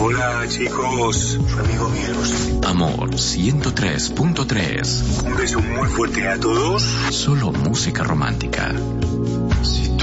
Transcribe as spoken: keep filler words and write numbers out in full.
Hola, chicos. Su amigo Mielos. Amor ciento tres punto tres. Un beso muy fuerte a todos. Solo música romántica. Si